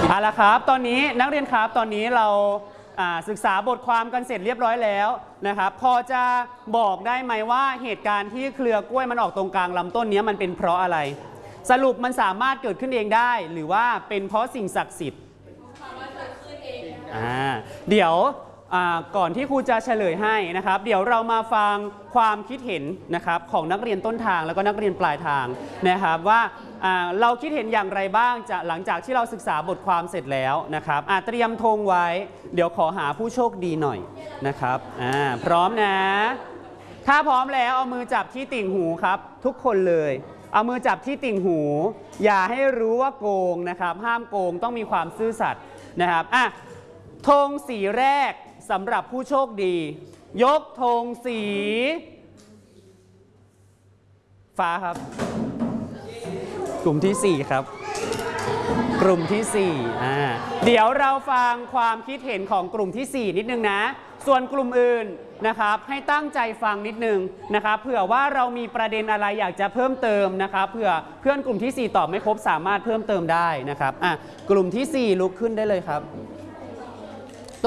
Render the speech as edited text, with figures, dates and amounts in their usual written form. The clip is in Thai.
เอาละครับตอนนี้นักเรียนครับตอนนี้เราศึกษาบทความกันเสร็จเรียบร้อยแล้วนะครับพอจะบอกได้ไหมว่าเหตุการณ์ที่เครือกล้วยมันออกตรงกลางลำต้นนี้มันเป็นเพราะอะไรสรุปมันสามารถเกิดขึ้นเองได้หรือว่าเป็นเพราะสิ่งศักดิ์สิทธิ์เดี๋ยวก่อนที่ครูจะเฉลยให้นะครับเดี๋ยวเรามาฟังความคิดเห็นนะครับของนักเรียนต้นทางแล้วก็นักเรียนปลายทางนะครับว่าเราคิดเห็นอย่างไรบ้างหลังจากที่เราศึกษาบทความเสร็จแล้วนะครับเตรียมธงไว้เดี๋ยวขอหาผู้โชคดีหน่อยนะครับพร้อมนะถ้าพร้อมแล้วเอามือจับที่ติ่งหูครับทุกคนเลยเอามือจับที่ติ่งหูอย่าให้รู้ว่าโกงนะครับห้ามโกงต้องมีความซื่อสัตย์นะครับธงสีแรกสำหรับผู้โชคดียกธงสีฟ้าครับกลุ่มที่4ครับกลุ่มที่4เดี๋ยวเราฟังความคิดเห็นของกลุ่มที่4นิดนึงนะส่วนกลุ่มอื่นนะครับให้ตั้งใจฟังนิดนึงนะครับเผื่อว่าเรามีประเด็นอะไรอยากจะเพิ่มเติมนะครับเผื่อเพื่อนกลุ่มที่4ตอบไม่ครบสามารถเพิ่มเติมได้นะครับกลุ่มที่4ลุกขึ้นได้เลยครับ